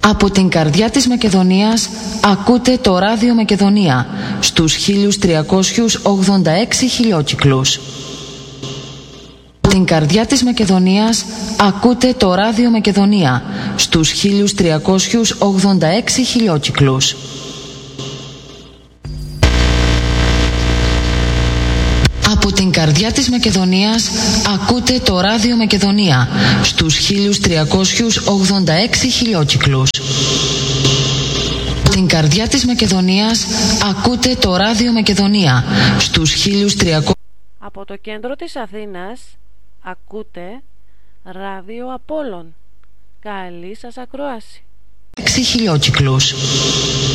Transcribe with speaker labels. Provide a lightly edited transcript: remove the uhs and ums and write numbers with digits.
Speaker 1: Από την καρδιά της Μακεδονίας ακούτε το ράδιο Μακεδονία στους 1386 χιλιόκυκλους. Από την καρδιά της Μακεδονίας ακούτε το ράδιο Μακεδονία στους 1386 χιλιόκυκλους. Από την καρδιά της Μακεδονίας ακούτε το ράδιο Μακεδονία στους 1386 χιλιόκυκλους. Από την καρδιά της Μακεδονίας ακούτε το ράδιο Μακεδονία στους 1300.
Speaker 2: Από το κέντρο της Αθήνας ακούτε ράδιο Απόλλων. Καλή σας ακρόαση.
Speaker 1: 6 χιλιόκυκλους.